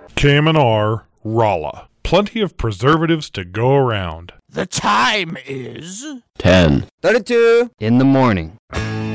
KMNR, Rolla. Plenty of preservatives to go around. The time is 10 32 in the morning.